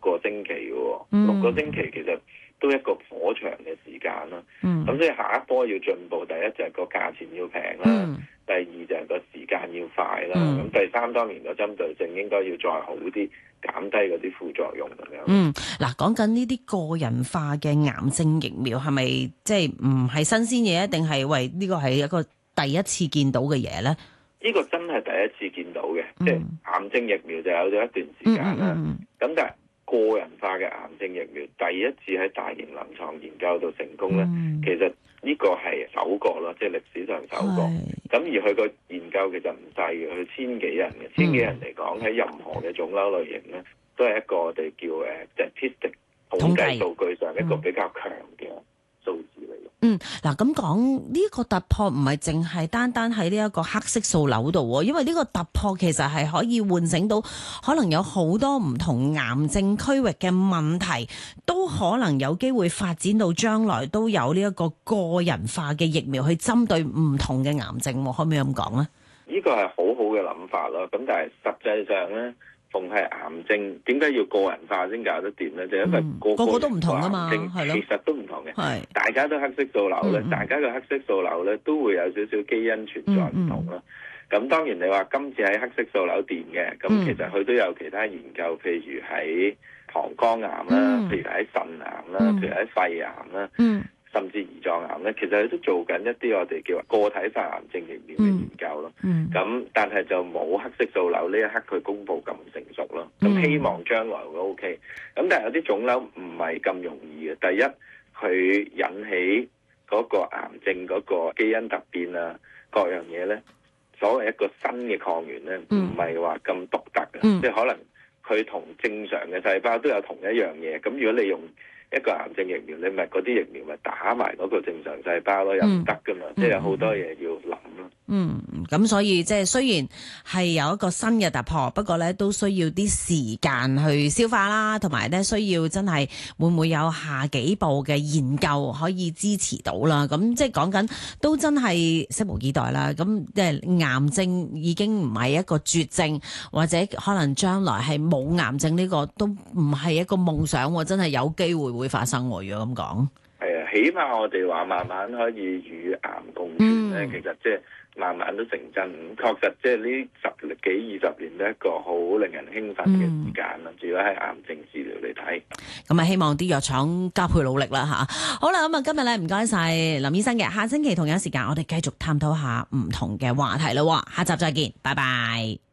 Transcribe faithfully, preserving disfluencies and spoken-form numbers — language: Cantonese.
個星期嘅喎， 嗯、 六個星期其實都一個頗長嘅時間啦。咁、 嗯、 所以下一波要進步，第一就係個價錢要平啦， 嗯、 第二就係個時間要快啦，咁、 嗯、 第三當然個針對性應該要再好啲，減低嗰啲副作用咁樣。 嗯，嗱，講緊呢啲個人化嘅癌症疫苗係咪即係唔係新鮮嘢，定係為呢個係一個第一次見到嘅嘢咧？ 呢個真係第一次見到嘅， 嗯、 即係癌症疫苗就有咗一段時間啦。咁、 嗯嗯嗯、 但係個人化嘅癌症疫苗第一次喺大型臨床研究度成功咧， 嗯、 其實呢個係首個咯，即係歷史上首個。咁而佢個研究其實唔細嘅，佢千幾人嘅，千幾人嚟講喺任何嘅腫瘤類型咧，都係一個我哋叫誒 statistic 統計數據上一個比較強嘅數字嚟嘅。 嗯，嗱咁講呢個突破唔係淨係單單喺呢一個黑色素瘤度喎，因為呢個突破其實係可以喚醒到可能有好多唔同癌症區域嘅問題，都可能有機會發展到將來都有呢一個個人化嘅疫苗去針對唔同嘅癌症，可唔可以咁講呢？ 呢個係好好嘅諗法咯，咁但係實際上咧，逢係癌症點解要個人化先搞得掂咧？就因為個個、 嗯、個個都唔同啊嘛，係咯， 其實都唔同嘅， 係大家都黑色素瘤咧，嗯、大家嘅黑色素瘤咧都會有少少基因存在唔同啦。咁、嗯嗯、當然你話今次喺黑色素瘤掂嘅，咁其實佢都有其他研究，譬如喺膀胱癌啦，嗯、譬如喺腎癌啦，嗯、譬如喺肺癌啦。嗯甚至胰臟癌咧，其實佢都做緊一啲我哋叫個體化癌症疫苗嘅研究咯。咁、嗯嗯、但係就冇黑色素瘤呢一刻佢公布咁成熟咯。咁、嗯、希望將來會 OK。咁但係有啲腫瘤唔係咁容易嘅。第一，佢引起嗰個癌症嗰個基因突變啊，各樣嘢咧，所謂一個新嘅抗原咧，唔係話咁獨特嘅，嗯、即係可能佢同正常嘅細胞都有同一樣嘢。咁如果你用一個癌症疫苗，你咪嗰啲疫苗咪打埋嗰個正常細胞咯，又唔得噶嘛，嗯、即係有好多嘢要諗咯。嗯， 咁所以即係雖然係有一個新嘅突破，不過咧都需要啲時間去消化啦，同埋咧需要真係會唔會有下幾步嘅研究可以支持到啦。咁即係講緊都真係拭目以待啦。咁即係癌症已經唔係一個絕症，或者可能將來係冇癌症呢個都唔係一個夢想，真係有機會會發生。如果咁講， 係啊，起碼我哋話慢慢可以與癌共存咧，嗯、其實即係慢慢都成真。確實即係呢十幾二十年都一個好令人興奮嘅時間啦。主要喺癌症治療嚟睇， 咁啊，希望啲藥廠加倍努力啦吓。好啦，咁啊，今日咧唔該晒林醫生嘅，下星期同樣時間我哋繼續探討下唔同嘅話題咯。下集再見，拜拜。